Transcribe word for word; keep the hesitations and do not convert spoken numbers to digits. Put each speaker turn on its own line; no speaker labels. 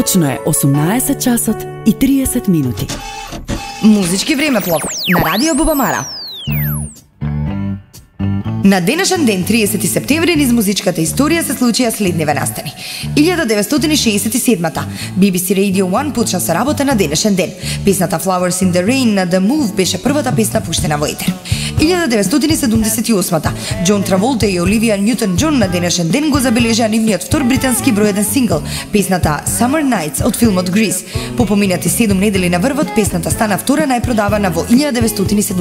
Точно е осумнаесет часот и триесет минути.
Музички времеплов на Радио Бубамара. На денешен ден, триесети септември, низ музичката историја се случија следниве настани. илјада деветстотини шеесет и седмата. Би Би Си Radio еден почна со работа на денешен ден. Песната Flowers in the Rain на The Move беше првата песна пуштена во етер. илјада деветстотини седумдесет и осмата. Џон Траволта и Оливија Нјутон-Џон на денешен ден го забележаа нивниот втор британски број еден сингл, песната Summer Nights од филмот Grease. По поминати седум недели на врвот, песната стана втора најпродавана во илјада деветстотини седумдесет и осмата.